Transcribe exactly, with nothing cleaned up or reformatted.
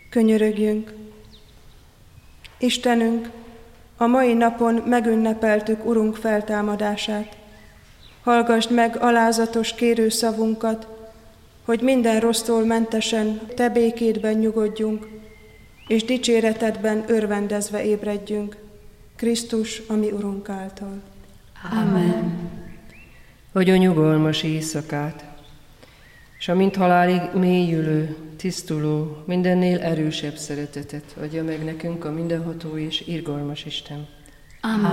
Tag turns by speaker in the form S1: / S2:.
S1: Könyörögjünk. Istenünk, a mai napon megünnepeltük Urunk feltámadását. Hallgasd meg alázatos kérőszavunkat, hogy minden rossztól mentesen Te békédben nyugodjunk, és dicséretedben örvendezve ébredjünk. Krisztus, a mi Urunk által.
S2: Amen.
S3: Adj a nyugalmas éjszakát, és a mint halálig mélyülő, tisztuló, mindennél erősebb szeretetet adja meg nekünk a mindenható és irgalmas Isten.
S2: Amen.